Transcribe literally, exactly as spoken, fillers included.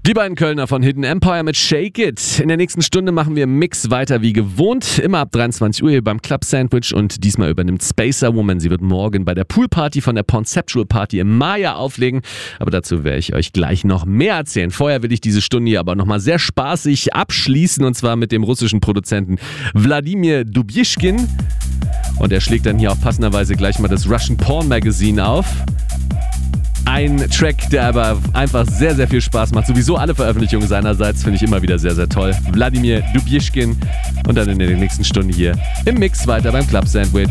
Die beiden Kölner von Hidden Empire mit Shake It. In der nächsten Stunde machen wir im Mix weiter wie gewohnt. Immer ab dreiundzwanzig Uhr hier beim Club Sandwich und diesmal übernimmt Spacer Woman. Sie wird morgen bei der Poolparty von der Conceptual Party im Maya auflegen. Aber dazu werde ich euch gleich noch mehr erzählen. Vorher will ich diese Stunde hier aber nochmal sehr spaßig abschließen und zwar mit dem russischen Produzenten Wladimir Dubischkin. Und er schlägt dann hier auch passenderweise gleich mal das Russian Porn Magazine auf. Ein Track, der aber einfach sehr, sehr viel Spaß macht. Sowieso alle Veröffentlichungen seinerseits finde ich immer wieder sehr, sehr toll. Wladimir Dubischkin und dann in der nächsten Stunde hier im Mix weiter beim Club Sandwich.